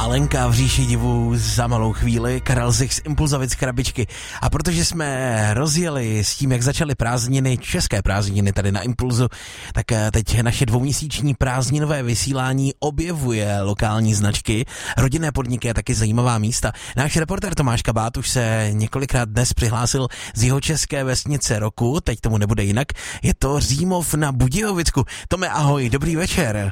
Lenka v říši divů za malou chvíli, Karel Zich z Impulzovic Krabičky. A protože jsme rozjeli s tím, jak začaly prázdniny, české prázdniny tady na Impulzu, tak teď naše dvouměsíční prázdninové vysílání objevuje lokální značky, rodinné podniky a taky zajímavá místa. Náš reportér Tomáš Kabát už se několikrát dnes přihlásil z jihočeské vesnice roku, teď tomu nebude jinak, je to Římov na Budějovicku. Tome, ahoj, dobrý večer.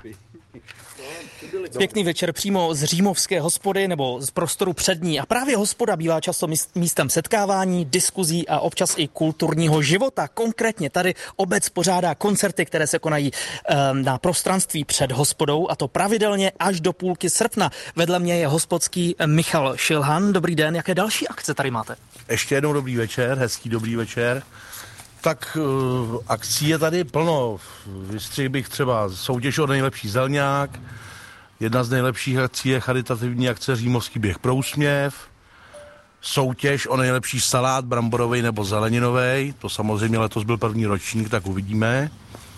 Pěkný večer přímo z římovské hospody nebo z prostoru přední. A právě hospoda bývá často místem setkávání, diskuzí a občas i kulturního života. Konkrétně tady obec pořádá koncerty, které se konají na prostranství před hospodou, a to pravidelně až do půlky srpna. Vedle mě je hospodský Michal Šilhan. Dobrý den, jaké další akce tady máte? Ještě jednou dobrý večer, hezký dobrý večer. Tak akcí je tady plno. Vystřihl bych třeba soutěž o nejlepší zelňák. Jedna z nejlepších akcí je charitativní akce Římovský běh pro úsměv. Soutěž o nejlepší salát bramborovej nebo zeleninovej. To samozřejmě letos byl první ročník, tak uvidíme.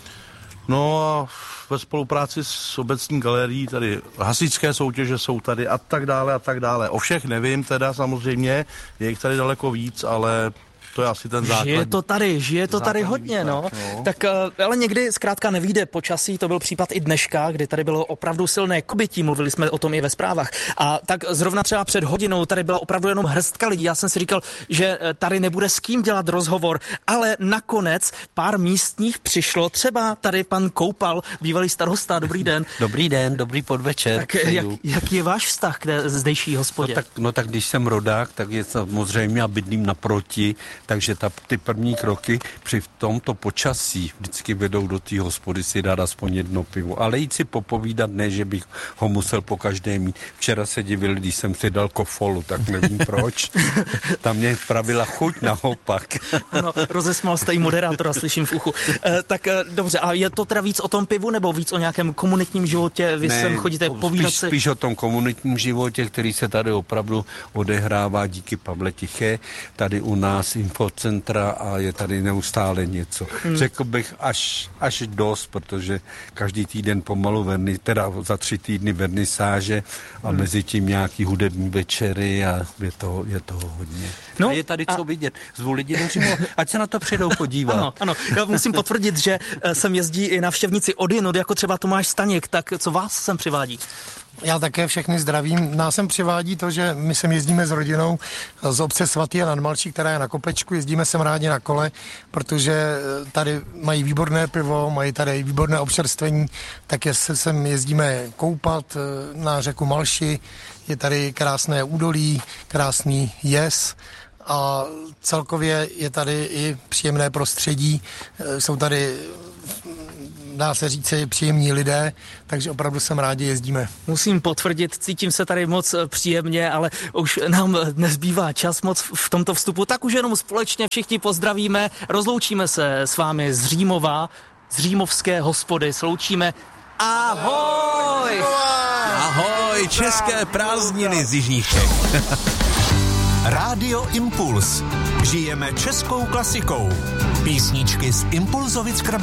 No a ve spolupráci s obecní galerií tady hasičské soutěže jsou tady a tak dále a tak dále. O všech nevím teda samozřejmě, je jich tady daleko víc, ale to je asi ten základ. Žije to tady hodně, no. Tak ale někdy zkrátka nevyjde počasí, to byl případ i dneška, kdy tady bylo opravdu silné kobytí, mluvili jsme o tom i ve zprávách. A tak zrovna třeba před hodinou tady byla opravdu jenom hrstka lidí. Já jsem si říkal, že tady nebude s kým dělat rozhovor, ale nakonec pár místních přišlo, třeba tady pan Koupal, bývalý starosta. Dobrý den. Dobrý den, dobrý podvečer. Tak jaký je váš vztah k té zdejší hospodě? No tak když jsem rodák, tak je samozřejmě a bydlím naproti. Takže ty první kroky při tomto počasí vždycky vedou do té hospody si dát aspoň jedno pivo. Ale jít si popovídat, ne, že bych ho musel po každé mít. Včera se divil, když jsem si dal kofolu, tak nevím proč. Tam mě pravila chuť naopak. Ano, rozesmál jste i moderátora, slyším v uchu. Tak dobře, a je to teda víc o tom pivu, nebo víc o nějakém komunitním životě? Vy sem chodíte povídat se? Spíš o tom komunitním životě, který se tady opravdu odehrává díky Pavle Tiché. Tady u nás infocentra a je tady neustále něco. Řekl bych až dost, protože každý týden pomalu teda za 3 týdny vernisáže a mezi tím nějaký hudební večery a je toho hodně. No, a je tady co vidět. Zvu lidi do Římova, ať se na to přijdou podívat. Ano, já musím potvrdit, že sem jezdí i návštěvníci odjinud, jako třeba Tomáš Staněk, tak co vás sem přivádí? Já také všechny zdravím. Nás sem přivádí to, že my sem jezdíme s rodinou z obce Svatý Jan nad Malčí, která je na Kopečku. Jezdíme sem rádi na kole, protože tady mají výborné pivo, mají tady výborné občerstvení, tak sem jezdíme koupat na řeku Malši. Je tady krásné údolí, krásný jez a celkově je tady i příjemné prostředí. Jsou tady, dá se říci, příjemní lidé, takže opravdu sem rádi jezdíme. Musím potvrdit, cítím se tady moc příjemně, ale už nám nezbývá čas moc v tomto vstupu, tak už jenom společně všichni pozdravíme, rozloučíme se s vámi z Římova, z římovské hospody, sloučíme. Ahoj! Ahoj, české prázdniny z jižních Čech. Rádio Impuls. Žijeme českou klasikou. Písničky z Impulzovic Krabičky.